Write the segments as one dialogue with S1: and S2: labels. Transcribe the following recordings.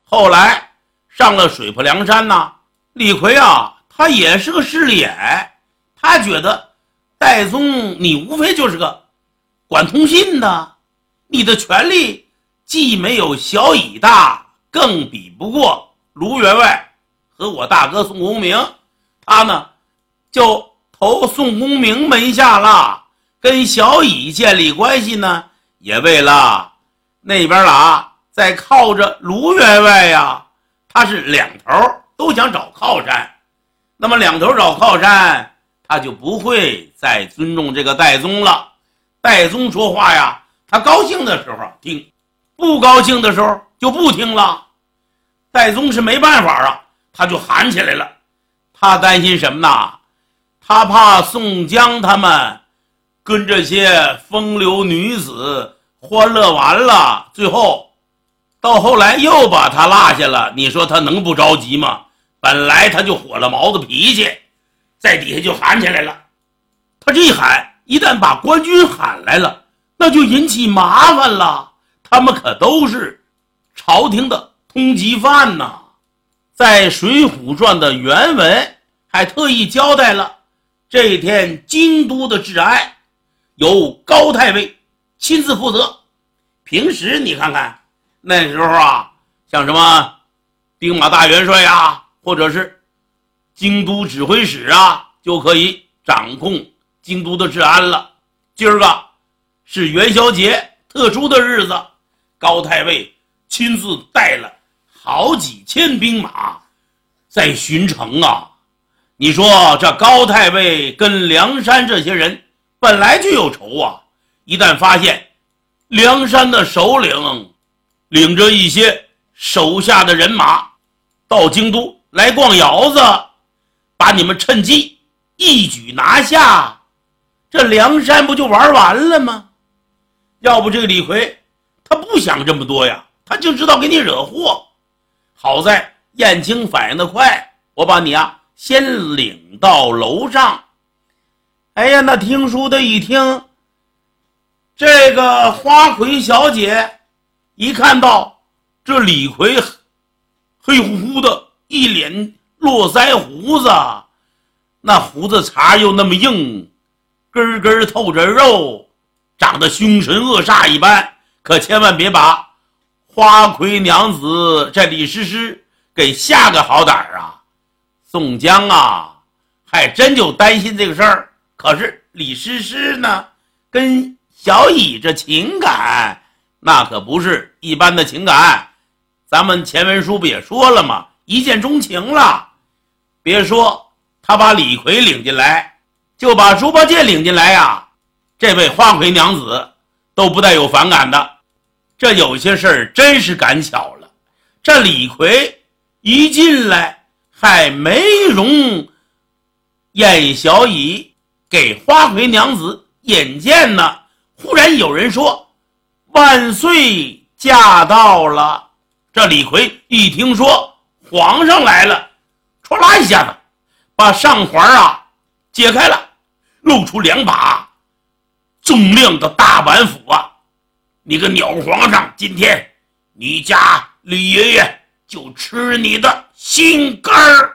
S1: 后来上了水泊梁山呢，李逵啊，他也是个势利眼，他觉得戴宗你无非就是个管通信的，你的权力既没有小乙大，更比不过卢员外和我大哥宋公明，他呢就投宋公明门下了，跟小乙建立关系呢，也为了那边再靠着卢员外呀，他是两头都想找靠山，那么两头找靠山，他就不会再尊重这个戴宗了。戴宗说话呀，他高兴的时候听，不高兴的时候就不听了。戴宗是没办法啊，他就喊起来了。他担心什么呢？他怕宋江他们跟这些风流女子欢乐完了，最后到后来又把他落下了，你说他能不着急吗？本来他就火了毛子脾气，在底下就喊起来了。他这一喊，一旦把官军喊来了，那就引起麻烦了，他们可都是朝廷的通缉犯呐。在《水浒传》的原文还特意交代了这一天京都的治安由高太尉亲自负责。平时你看看那时候啊，像什么兵马大元帅啊，或者是京都指挥使啊，就可以掌控京都的治安了。今儿个是元宵节特殊的日子，高太尉亲自带了好几千兵马在巡城啊。你说这高太尉跟梁山这些人本来就有仇啊，一旦发现梁山的首领领着一些手下的人马到京都来逛窑子，把你们趁机一举拿下，这梁山不就玩完了吗？要不这个李逵他不想这么多呀，他就知道给你惹祸。好在燕青反应得快，我把你先领到楼上。哎呀，那听书的一听，这个花魁小姐一看到这李逵黑乎乎的一脸络腮胡子，那胡子茬又那么硬，根根透着肉，长得凶神恶煞一般，可千万别把花魁娘子这李师师给吓个好歹啊。宋江还真就担心这个事儿，可是李师师呢跟小乙这情感那可不是一般的情感，咱们前文书不也说了吗？一见钟情了。别说他把李逵领进来，就把猪八戒领进来这位花魁娘子都不带有反感的。这有些事儿真是赶巧了，这李逵一进来还没容燕小乙给花魁娘子引荐呢，忽然有人说万岁驾到了。这李逵一听说皇上来了，唰啦一下子把上环解开了，露出两把锃亮的大板斧你个鸟皇上，今天你家李爷爷就吃你的心肝儿。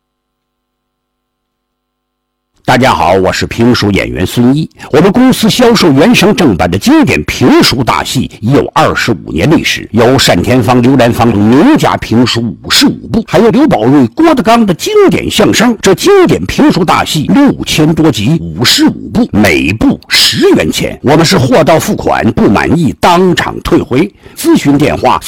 S2: 大家好，我是评书演员孙一。我们公司销售原声正版的经典评书大戏已有25年历史，有单田芳、刘兰芳名家评书55部，还有刘宝瑞、郭德纲的经典相声。这经典评书大戏6000多集，55部，每部10元钱。我们是货到付款，不满意当场退回。咨询电话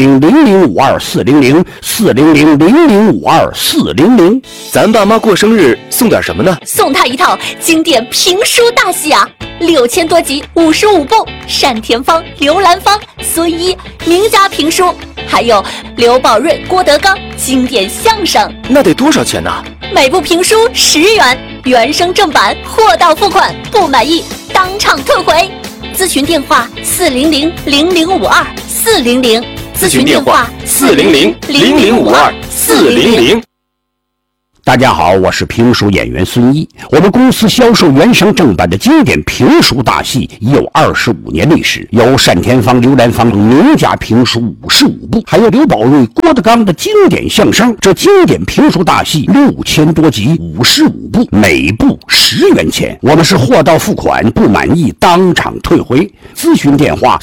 S2: 400-0052-400，400-0052-400。
S3: 咱爸妈过生日送点什么呢？
S4: 送他一套经典评书大戏6000多集，55部，单田芳、刘兰芳、孙一名家评书，还有刘宝瑞、郭德纲经典相声。
S3: 那得多少钱呢？
S4: 每部评书10元，原声正版，货到付款，不满意当场退回。咨询电话400-0052-400，咨询电话400-0052-400。
S2: 大家好，我是评书演员孙一。我们公司销售原声正版的经典评书大戏已有25年历史，有单田芳、刘兰芳名家评书55部，还有刘宝瑞、郭德纲的经典相声。这经典评书大戏6000多集，55部，每部10元钱。我们是货到付款，不满意当场退回。咨询电话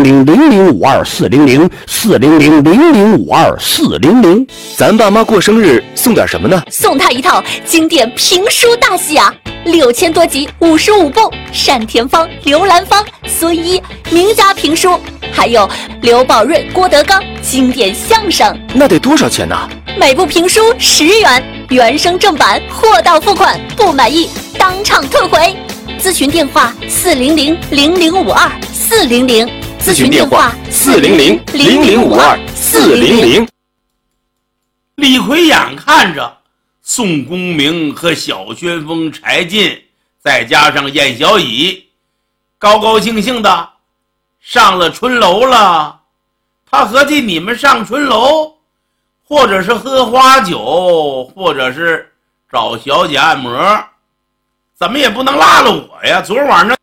S2: 400-0052-400，400-0052-400。
S3: 咱爸妈过生日送点什么呢？
S4: 送他一套经典评书大戏啊，6000多集55部，单田芳、刘兰芳、孙一名家评书，还有刘宝瑞、郭德纲经典相声。
S3: 那得多少钱呢？
S4: 每部评书10元，原声正版，货到付款，不满意当场退回。咨询电话400-0052-400，
S3: 咨询电话400-0052-400。
S1: 李逵眼看着宋公明和小旋风柴进，再加上燕小乙，高高兴兴的上了春楼了。他合计，你们上春楼，或者是喝花酒，或者是找小姐按摩，怎么也不能落了我呀。昨晚上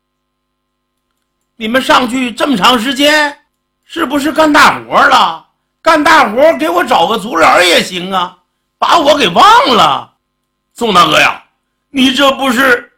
S1: 你们上去这么长时间，是不是干大活了？干大活给我找个足疗也行啊，把我给忘了。宋大哥呀，你这不是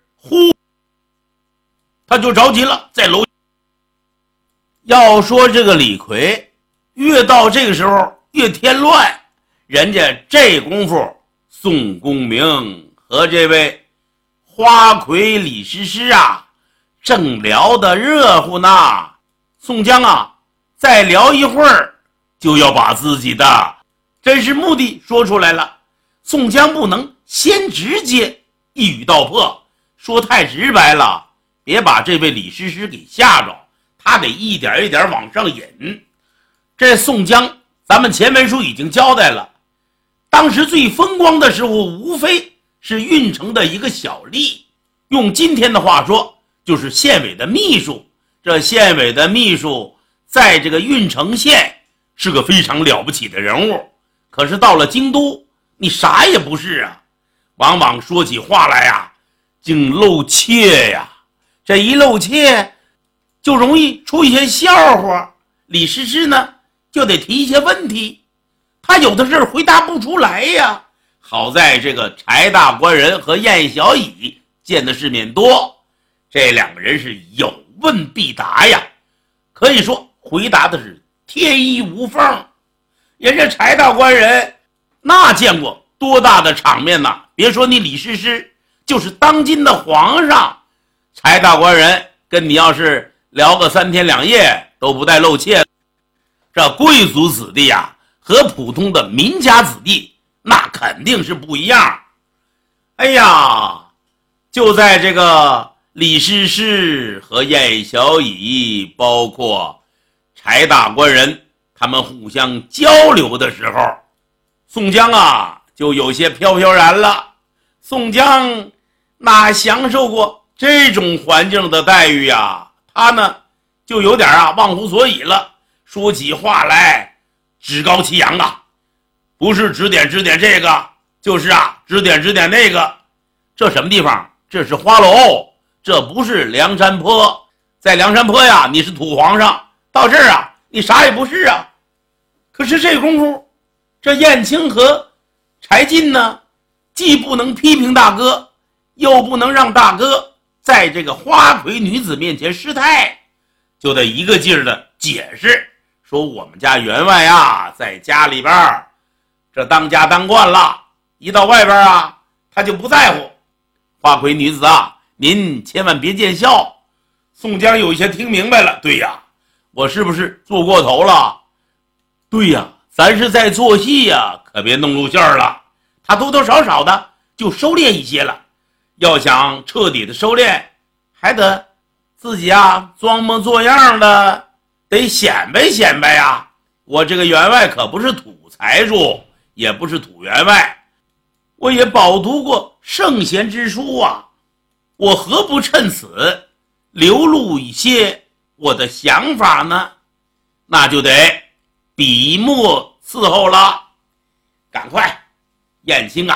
S1: 他就着急了，在楼。要说这个李逵，越到这个时候越添乱。人家这功夫，宋公明和这位花魁李师师啊，正聊得热乎呢。宋江啊，再聊一会儿就要把自己的真实目的说出来了。宋江不能先直接一语道破，说太直白了，别把这位李师师给吓着，他得一点一点往上引。这宋江咱们前文书已经交代了，当时最风光的时候无非是郓城的一个小吏，用今天的话说就是县委的秘书。这县委的秘书在这个郓城县是个非常了不起的人物，可是到了京都你啥也不是啊，往往说起话来呀，竟露怯呀。这一露怯就容易出一些笑话，李师师呢就得提一些问题，他有的事回答不出来呀。好在这个柴大官人和燕小乙见的世面多，这两个人是有问必答呀，可以说回答的是天衣无缝。人家柴大官人那见过多大的场面呢，别说你李师师，就是当今的皇上，柴大官人跟你要是聊个3天2夜都不带露怯。这贵族子弟呀，和普通的民家子弟那肯定是不一样。哎呀，就在这个李师师和燕小乙包括柴大官人他们互相交流的时候，宋江啊就有些飘飘然了。宋江哪享受过这种环境的待遇呀，他呢就有点忘乎所以了，说起话来趾高气扬啊，不是指点指点这个，就是指点指点那个。这什么地方？这是花楼，这不是梁山坡。在梁山坡呀，你是土皇上，到这儿你啥也不是啊。可是这功夫，这燕青和柴进呢，既不能批评大哥，又不能让大哥在这个花魁女子面前失态，就得一个劲儿的解释，说我们家员外在家里边这当家当惯了，一到外边他就不在乎。花魁女子您千万别见笑。宋江有一些听明白了，对呀，我是不是做过头了？对呀，咱是在做戏呀，可别弄露馅了。他多多少少的就收敛一些了，要想彻底的收敛，还得自己装模作样的，得显摆显摆呀。我这个员外可不是土财主，也不是土员外，我也饱读过圣贤之书我何不趁此流露一些我的想法呢？那就得笔墨伺候了。赶快，燕青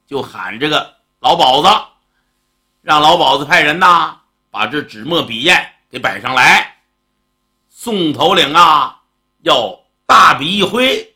S1: 就喊这个老鸨子，让老鸨子派人呐把这纸墨笔砚给摆上来。宋头领啊要大笔一挥，